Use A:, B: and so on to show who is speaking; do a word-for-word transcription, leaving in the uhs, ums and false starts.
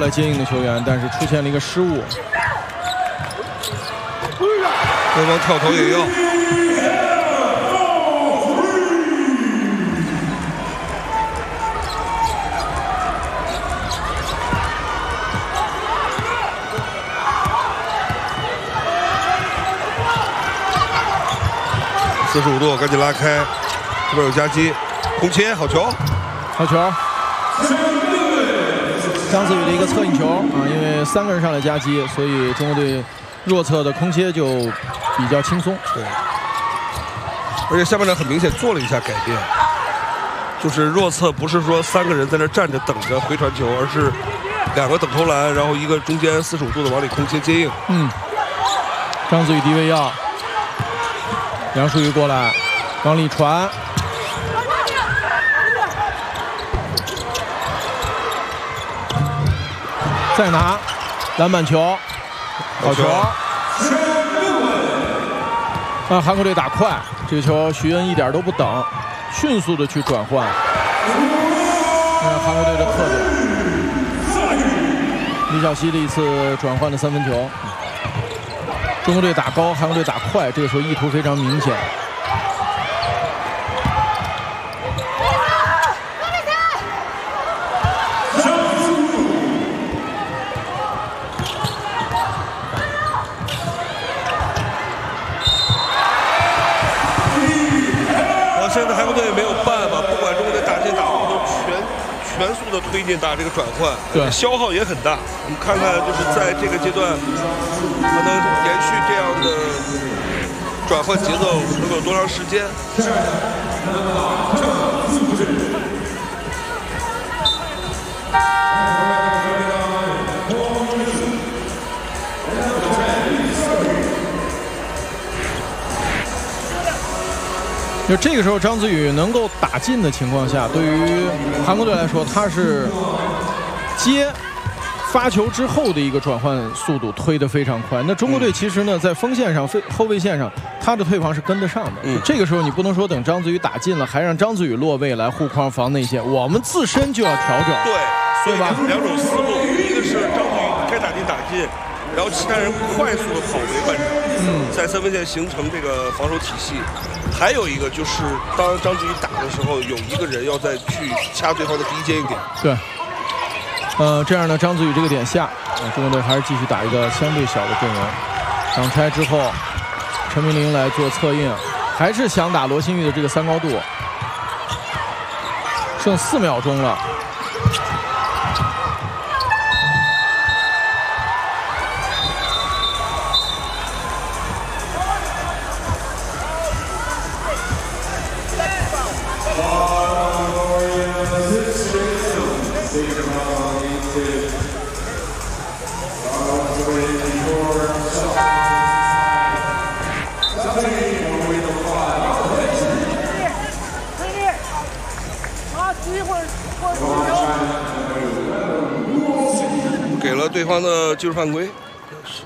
A: 来接应的球员，但是出现了一个失误。
B: 对方跳投也要。四十五度，赶紧拉开，这边有夹击，空切，好球，
A: 好球。张子宇的一个侧应球啊，因为三个人上来夹击，所以中国队弱侧的空切就比较轻松。
B: 对，而且下半场很明显做了一下改变，就是弱侧不是说三个人在那站着等着回传球，而是两个等投篮，然后一个中间四十五度的往里空切接应。
A: 嗯，张子宇低位要。杨舒瑜过来，往里传，再拿篮板球，好球！啊，韩国队打快，这个球徐恩一点都不等，迅速的去转换。看韩国队的特点，李晓溪的一次转换的三分球。中国队打高，韩国队打快，这个时候意图非常明显。
B: 啊，现在韩国队没有办法，不管中国队打进打后，都全全速的推进打这个转换，
A: 对，
B: 消耗也很大。我们看看，就是在这个阶段，可能延续这样的转换节奏能有多长时间？
A: 就这个时候，张子宇能够打进的情况下，对于韩国队来说，他是接发球之后的一个转换速度推得非常快。那中国队其实呢，在锋线上、后卫线上，他的退防是跟得上的。嗯，这个时候你不能说等张子宇打进了，还让张子宇落位来护框防内线，我们自身就要调整。
B: 对，
A: 对吧？
B: 两种思路，一个是张子宇该打进打进。然后其他人快速的跑回半场，嗯，在三分线形成这个防守体系。还有一个就是，当张子宇打的时候，有一个人要再去掐对方的第一接应点。
A: 对，呃，这样呢，张子宇这个点下，呃、中国队还是继续打一个相对小的阵容。挡拆之后，陈明琳来做策应，还是想打罗新玉的这个三高度。剩四秒钟了。
B: 给了对方的技术犯规，